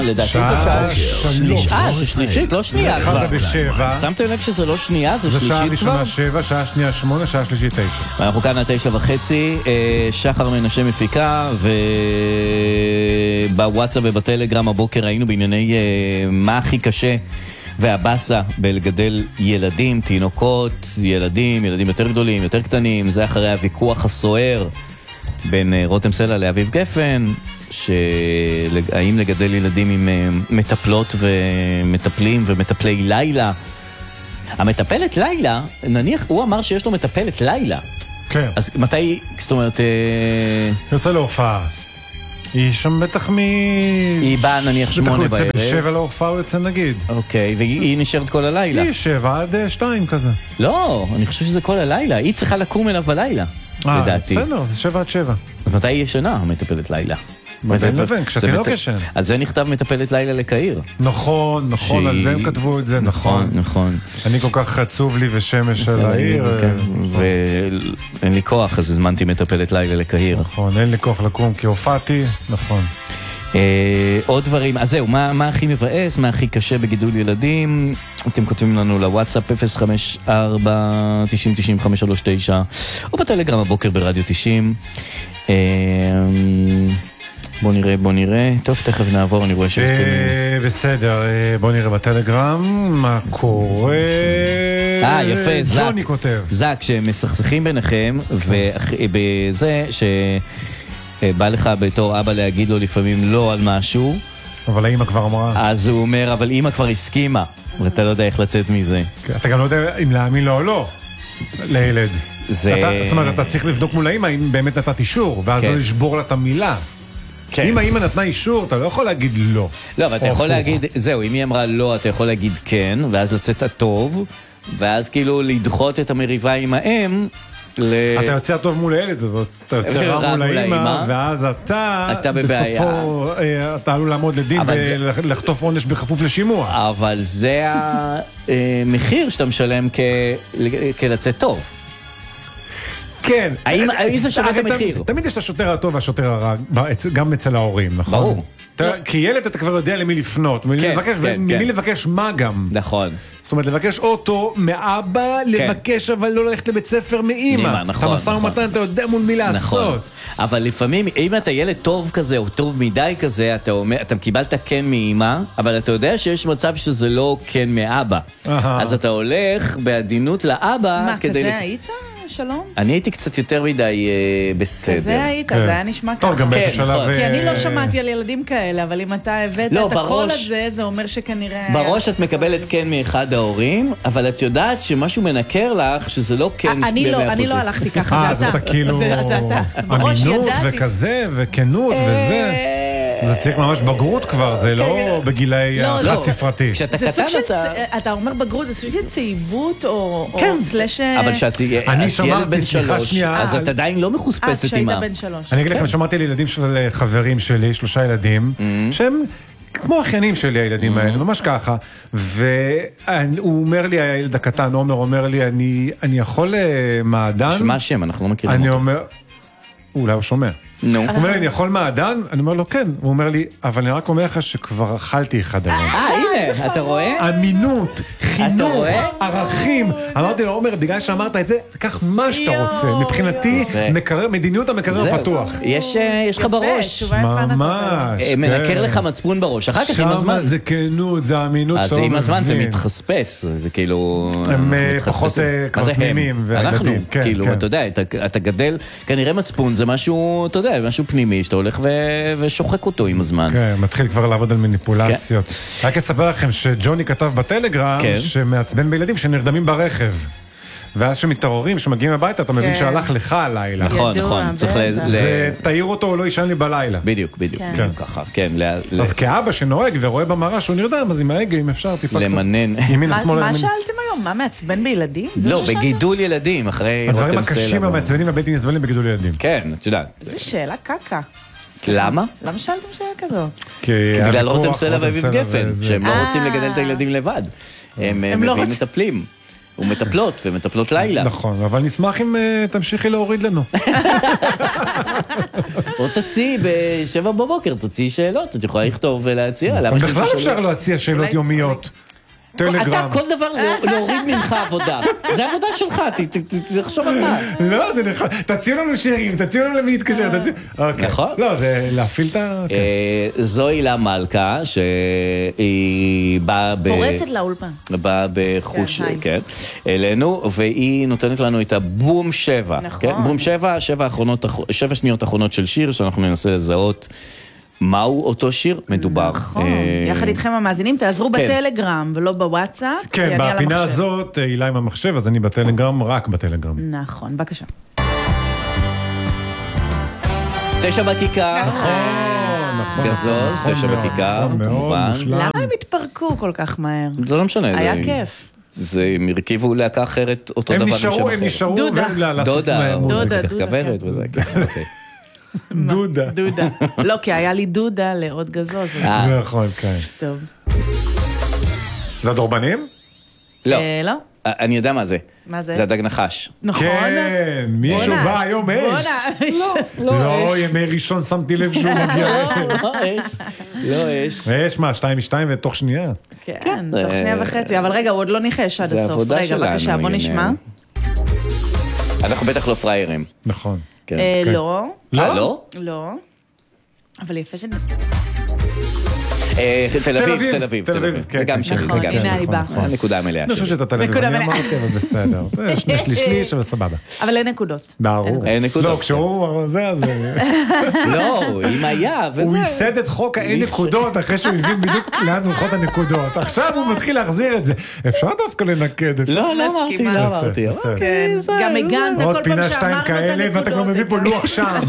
לדעתי זאת שעה שלישית, לא שנייה כבר. שמתם לב שזה לא שנייה, זה שלישית כבר? שעה ראשונה 7, שעה שנייה 8, שעה שלישית 9. אנחנו כאן 9:30, שחר מנשה מפיקה, ובוואטסאפ ובטלגרם הבוקר היינו בענייני מה הכי קשה והבאסה בלגדל ילדים, תינוקות, ילדים יותר גדולים, יותר קטנים. זה אחרי הוויכוח הסוער בין רותם סלע לאביב גפן, שהאם לגדל ילדים עם מטפלות ומטפלים ומטפלי לילה. המטפלת לילה, נניח הוא אמר שיש לו מטפלת לילה. כן. אז מתי, זאת אומרת... יוצא להופעה. היא שם בטח היא באה נניח 8 בערב. בטח הוא יוצא ב7 להופעה, הוא יוצא נגיד. אוקיי, והיא נשארת כל הלילה. היא 7 עד 2 כזה. לא, אני חושב שזה כל הלילה. היא צריכה לקום אליו בלילה, לדעתי. בסדר, זה 7 עד 7. אז מתי היא ישנה, המטפלת לילה? בין לבין, כשתינוק ישן. על זה נכתב מטפלת לילה לקהיר. נכון, על זה הם כתבו את זה, נכון. אני כל כך עצוב לי ושמש על העיר. ואין לי כוח, אז הזמנתי מטפלת לילה לקהיר. נכון, אין לי כוח לקום כי הופעתי, נכון. עוד דברים, אז זהו, מה הכי מבאס, מה הכי קשה בגידול ילדים? אתם כותבים לנו לוואטסאפ 054-90-90-539 או בטלגרם הבוקר ברדיו 90. בוא נראה. טוב, תכף נעבור, אני רואה בסדר, בוא נראה בטלגרם מה קורה. יפה, זק. ג'וני כותב. זק, שמסכסכים ביניכם, ובזה שבא לך בתור אבא להגיד לו לפעמים לא על משהו. אבל האמא כבר אמרה. אז הוא אומר, אבל אמא כבר הסכימה, ואתה לא יודע איך לצאת מזה. אתה גם לא יודע אם להאמין לו או לא, לילד. זאת אומרת, אתה צריך לבדוק מול האמא אם באמת נתת אישור, ואז לא לשבור לה את המילה. אם האמא נתנה אישור, אתה לא יכול להגיד לא. לא, אבל אתה יכול להגיד, זהו, אם היא אמרה לא, אתה יכול להגיד כן, ואז לצאת הטוב, ואז כאילו לדחות את המריבה עם האם. אתה יוצא הטוב מול הילד הזאת, אתה יוצא רע מול האמא, ואז אתה בסופו, אתה עלול לעמוד לדין ולחטוף עונש בכפוף לשימוע. אבל זה המחיר שאתה משלם כלצאת טוב. כן. האם זה שווה את המחיר? תמיד יש את השוטר הטוב והשוטר הרע, גם אצל ההורים, נכון? ברור. כי ילד אתה כבר יודע למי לפנות, ממי לבקש מה גם. נכון. זאת אומרת, לבקש אוטו מאבא, לבקש אבל לא ללכת לבית ספר מאמא. אתה משא ומתן, אתה יודע מול מי לעשות. אבל לפעמים, אם אתה ילד טוב כזה או טוב מדי כזה, אתה קיבלת כן מאמא, אבל אתה יודע שיש מצב שזה לא כן מאבא. אז אתה הולך בעדינות לאבא. מה, כזה היית? שלום? אני הייתי קצת יותר מדי בסדר. כזה היית, זה היה נשמע ככה. כי אני לא שמעתי על ילדים כאלה, אבל אם אתה הבאת את הקול הזה, זה אומר שכנראה... בראש את מקבלת כן מאחד ההורים, אבל את יודעת שמשהו מנקר לך שזה לא כן... אני לא הלכתי ככה, זה אתה. זה כאילו אמינות וכזה, וכנות וזה. זה צריך ממש בגרות כבר, זה לא בגילי החד ספרתי. כשאתה קטן אתה אומר בגרות, זה סוג של צעיבות או סלש... אבל כשאת ילד בן 3, אז את עדיין לא מחוספסת עם כשהיית בן 3. אני אגיד לכם, שמעתי על ילדים של חברים שלי, 3 ילדים, שהם כמו אחיינים שלי הילדים האלה, ממש ככה, והוא אומר לי, הילד הקטן, עומר אומר לי, אני יכול מעדן? מה השם? אנחנו לא מכירים אותו. אני אומר... אולי הוא שומע. הוא אומר לי, אני יכול מעדן? אני אומר לו, כן. הוא אומר לי, אבל אני רק אומר לך שכבר אכלתי אחד היום. הנה, אתה רואה? אמינות, חינוך, ערכים. אמרתי לו, עומר, בגלל שאמרת את זה, תקח מה שאתה רוצה. מבחינתי, מדיניות המקרר פתוח. יש לך בראש. ממש. מנקר לך מצפון בראש. אחר כך עם הזמן. שמה זה כנות, זה אמינות. אז עם הזמן זה מתחספס. זה כאילו... הם פחות כבר פנימיים. אנחנו, כאילו, אתה יודע, אתה גדל, כנראה מצפון זה משהו, אתה יודע, משהו פנימי, שאתה הולך ושוחק אותו עם הזמן. כן, מתחיל כבר לעבוד על מניפולציות. רק אספר לכם שג'וני כתב בטלגרם, שמעצבן בילדים שנרדמים ברכב. ואז שמתעוררים, שמגיעים הביתה, אתה מבין שהלך לך הלילה. נכון. תעיר אותו או לא ישן לי בלילה. בדיוק. ככה, כן. אז כאבא שנוהג ורואה במראה שהוא נרדם, אז עם ההגה, אם אפשר, טיפה קצת. למנן. מה שאלתם היום? מה מעצבן בילדים? לא, בגידול ילדים, אחרי רותם סלע. הדברים הקשים המעצבנים הבלתי נסבלים בגידול ילדים. כן, את יודעת. זו שאלה קקה. למה? למה שאלתם שאלה כזאת? בגלל רותם סלע ואביב גפן, שהם לא רוצים לגדל את הילדים לבד. הם מביאים מטפלים. ומטפלות, ומטפלות לילה. נכון, אבל נשמח אם תמשיכי להוריד לנו. או תציעי ב7 בבוקר, תציעי שאלות, את יכולה לכתוב ולהציע. בכלל אפשר להציע שאלות יומיות. טלגרם. אתה כל דבר להוריד ממך עבודה. זה עבודה שלך, תחשוב אתה. לא, זה נכון. תציעו לנו שירים, תציעו לנו למי להתקשר. נכון. לא, זה להפעיל את ה... זו הילה מלכה, שהיא באה פורצת לאולפן. באה בחוש, כן, אלינו, והיא נותנת לנו את הבום 7. נכון. בום 7, 7 שניות אחרונות של שיר, שאנחנו ננסה לזהות מהו אותו שיר מדובר. נכון, יחד איתכם המאזינים, תעזרו בטלגרם ולא בוואטסאפ. כן, בפינה הזאת, הילה עם המחשב, אז אני בטלגרם, רק בטלגרם. נכון, בבקשה. 9 בכיכר. נכון. גזוז, 9 בכיכר, כמובן. למה הם התפרקו כל כך מהר? זה לא משנה. היה כיף. הם הרכיבו להקה אחרת, אותו דבר. הם נשארו. דודה. כוורת וזה. דודה. לא, כי היה לי דודה לעוד גזוז. זה נכון, כן. טוב. זה הדורבנים? לא. לא. אני יודע מה זה. מה זה? זה הדג נחש. נכון. כן, מישהו בא היום אש. לא, ימי ראשון שמתי לב שהוא מגיע. לא אש. אש מה, 2 מ-2 ותוך שנייה? כן, תוך שנייה וחצי. אבל רגע, הוא עוד לא ניחש עד הסוף. זה עבודה שלנו. רגע, בבקשה, בוא נשמע. אנחנו בטח לא פריירים. נכון. לא. לא? לא. אבל יפה ש... תל אביב. זה גם שלי, זה גם שלי. הנקודה המלאה שלי. אני חושב שאתה תל אביב, אני אמרתי, אבל בסדר. שליש, אבל סבבה. אבל אין נקודות. ברור. אין נקודות. לא, כשהוא זה, אז... לא, אם היה, וזה... הוא ייסד את חוק האין נקודות, אחרי שהוא הבין בדיוק לאן הולכות הנקודות. עכשיו הוא מתחיל להחזיר את זה. אפשר דווקא לנקד. לא אמרתי. גם הגנת עוד פינה 2 כאלה, ואתה כבר מביא פה לוח שם.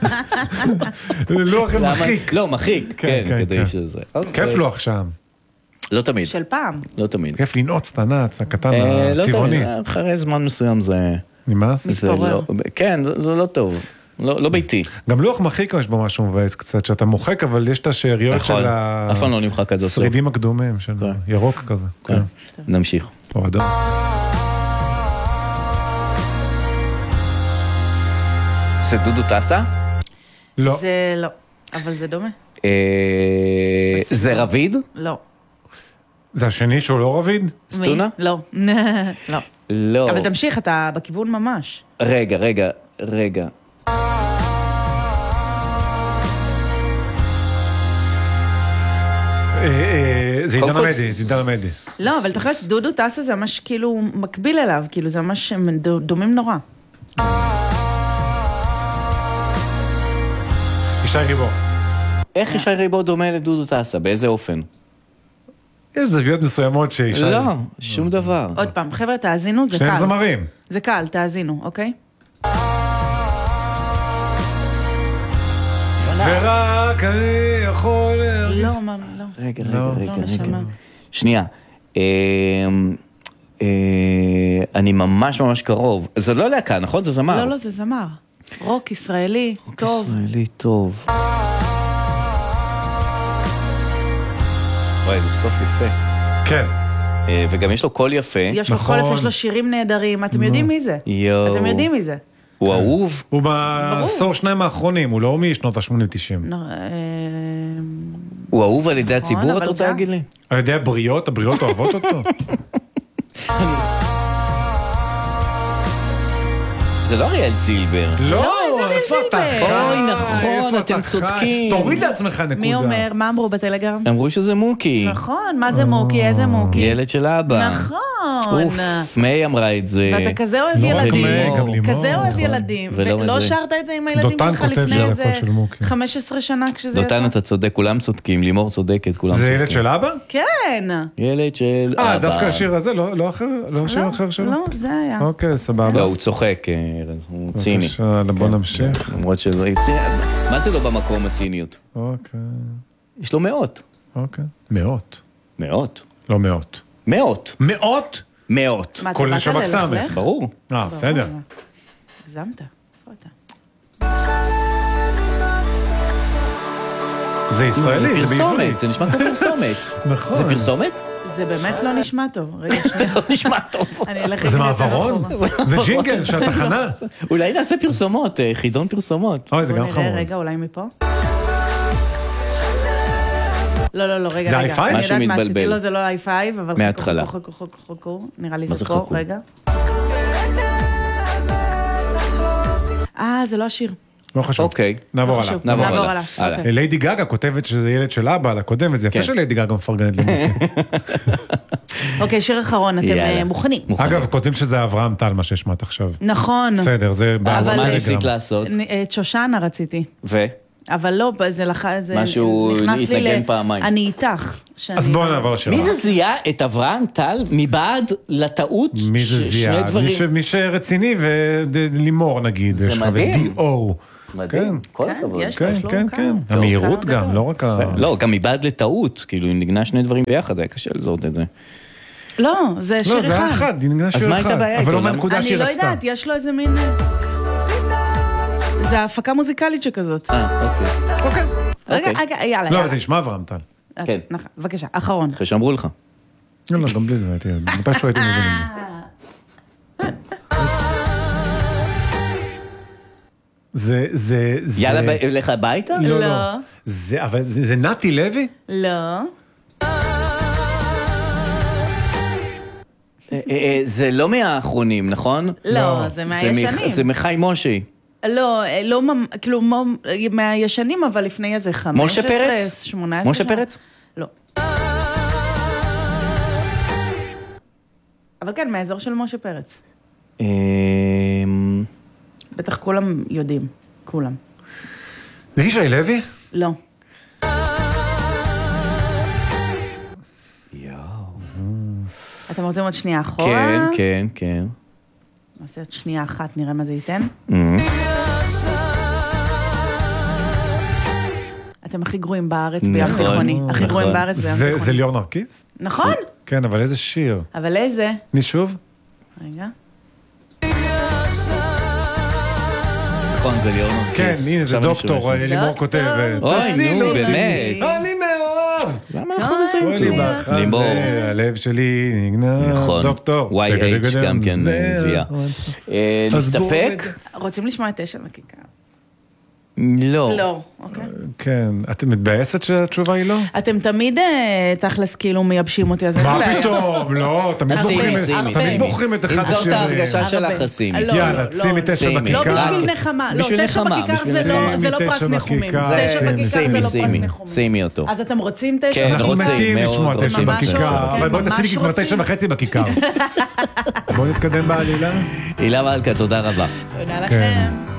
לוח מחיק. לא, מחיק, כן, כדי שזה... כיף לוח שם. לא תמיד. של פעם. לא תמיד. כיף לנעוץ את הנץ, הקטן הצבעוני. אחרי זמן מסוים זה... נמאס? מתפורר. כן, זה לא טוב. לא ביתי. גם לוח מחיק יש בו משהו מבאס קצת, שאתה מוחק, אבל יש את השאריות של אף פעם לא נמחק עד הסוף. השרידים הקדומים, של ירוק כזה. נמשיך. או אדום. זה דודו טסה? לא. זה לא, אבל זה דומה. זה רביד? לא. זה השני שהוא לא רביד? סטונה? לא. לא. אבל תמשיך, אתה בכיוון ממש. רגע. זה עידן עמדי. לא, אבל תכף, דודו טסה זה ממש כאילו מקביל אליו, כאילו זה ממש דומים נורא. ישי ריבו. איך ישי ריבו דומה לדודו טסה? באיזה אופן? יש זוויות מסוימות שישי... לא, שום דבר. עוד פעם, חבר'ה, תאזינו, זה קל. שניהם זמרים. זה קל, תאזינו, אוקיי? ורק אני יכול... לא, מה, לא. רגע. שנייה. אני ממש קרוב. זה לא להקה, נכון? זה זמר. לא, זה זמר. רוק ישראלי, טוב. רוק ישראלי טוב. וואי, זה סוף יפה. כן. וגם יש לו קול יפה. יש לו קול יפה, יש לו שירים נהדרים. אתם יודעים מי זה? אתם יודעים מי זה? הוא אהוב? הוא בעשור שניים האחרונים, הוא לא משנות ה-80-90. הוא אהוב על ידי הציבור, את רוצה להגיד לי? על ידי הבריאות אוהבות אותו? זה לא אריאל זילבר. לא, איפה אתה חי? אוי, נכון, אתם צודקים. תוריד לעצמך נקודה. מי אומר? מה אמרו בטלגרם? אמרו שזה מוקי. נכון, מה זה מוקי? איזה מוקי? ילד של אבא. נכון. אוף, מי אמרה את זה. ואתה כזה אוהב ילדים. כזה אוהב ילדים. ולא שרת את זה עם הילדים שלך לפני איזה 15 שנה כשזה יצא? דותן, אתה צודק, כולם צודקים, לימור צודקת, כולם צודקים. זה ילד של אבא? כן. ילד של אבא. דווקא השיר הזה, לא אחר? לא שיר אחר שלו? לא, זה היה. אוקיי, סבבה. לא, הוא צוחק, הוא ציני. בוא נמשיך. למרות שזה... מה זה לא במקום הציניות? אוקיי. יש לו מאות. אוקיי. מאות. מאות? לא מאות. מאות. מאות? מאות. כל נשמק סמך. ברור. בסדר. גזמת. איפה אתה? זה ישראלי, זה בעברית. זה נשמע כמו פרסומת. נכון. זה פרסומת? זה באמת לא נשמע טוב. רגע, שנייה. לא נשמע טוב. זה מעברון? זה ג'ינגל של התחנה. אולי נעשה פרסומות, חידון פרסומות. אוי, זה גם חמור. רגע, אולי מפה? לא, רגע. זה i5? משהו מתבלבל. לא, זה לא i5, אבל מההתחלה. חכו, נראה לי זה פה, רגע. זה לא השיר. לא חשוב. אוקיי. נעבור הלאה. ליידי גגה כותבת שזה ילד של אבא על הקודם, וזה יפה שליידי גגה מפרגנת לי. אוקיי, שיר אחרון, אתם מוכנים. אגב, כותבים שזה אברהם טל, מה שהשמעת עכשיו. נכון. בסדר, זה אז מה ניסית לעשות? את שושנה רציתי. ו? אבל לא, זה משהו התנגן פעמיים. אני איתך. אז בואו נעבור לשיר. מי זה זיהה את אברהם טל מבעד לטעות? מי זה זיהה? מי שרציני ולימור נגיד. זה מדהים. מדהים, כל הכבוד. כן. המהירות גם, לא רק לא, גם מבעד לטעות, כאילו אם נגנה שני דברים ביחד, היה קשה לזהות את זה. לא, זה שיר אחד. לא, זה אחד, היא נגנה שיר אחד. אז מה הייתה בעיה איתו? אבל לא מהנקודה שהיא רצתה. אני לא יודעת, יש לו איזה מין... זה הפקה מוזיקלית שכזאת. אוקיי. רגע, יאללה. לא, אבל זה נשמע אברהם טל. כן. בבקשה, אחרון. אחרי שאמרו לך. לא, גם בלי זה, מתישהו הייתי מבין את זה. יאללה, לך הביתה? לא. אבל זה נתי לוי? לא. זה לא מהאחרונים, נכון? לא, זה מהישנים. זה מחי מושי. לא, כאילו מהישנים, אבל לפני איזה 15, משה פרץ? 18. משה פרץ? לא. אבל כן, מהאזור של משה פרץ. בטח כולם יודעים, כולם. זה ישי לוי? לא. אתם רוצים עוד שנייה אחורה? כן. נעשה עוד שנייה אחת, נראה מה זה ייתן. אתם הכי גרועים בארץ בים תיכוני. הכי גרועים בארץ בים תיכוני. זה ליאור נרקיס? נכון. כן, אבל איזה שיר. אבל איזה? שוב? רגע. נכון, זה ליאור נרקיס. כן, הנה, זה דוקטור, לימור כותבת. אוי, נו, באמת. אני מאוהב. למה אנחנו נזרים כלום? לימור. הלב שלי נגנב, דוקטור. YH גם כן זיהה. נסתפק? רוצים לשמוע את 9 בכיכר. לא. לא, אוקיי. כן, את מתבאסת שהתשובה היא לא? אתם תמיד תכלס כאילו מייבשים אותי, אז מה פתאום? לא, תמיד בוחרים את אחד השירים. אם זאת ההרגשה שלך, שימי. יאללה, שימי 9 בכיכר. לא בשביל נחמה. לא, 9 בכיכר זה לא פרס ניחומים. 9 בכיכר זה לא פרס ניחומים. שימי אותו. אז אתם רוצים 9? כן, אנחנו מתים לשמוע 9 ממש בכיכר. אבל בואי תשימי כבר 9.5 בכיכר. בואו נתקדם בעלילה. הילה מלכה, תודה רבה. תודה לכם.